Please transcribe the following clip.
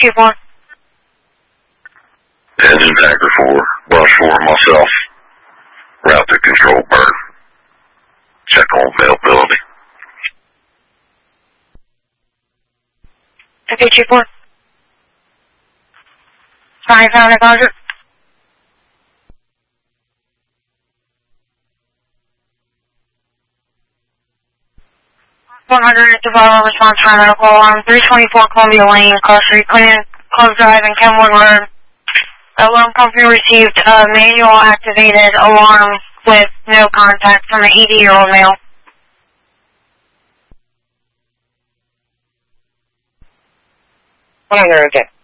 2-4. Engine Tanker 4, brush 4 myself. Route to control bird. Check on availability. Okay, 2-4. Sorry, found a Roger. 100 to follow response time medical alarm 324 Columbia Lane, call 3 Clean, Close Drive, and Kenwood Road. Alarm company received a manual activated alarm with no contact from an 80-year-old male. 100, okay.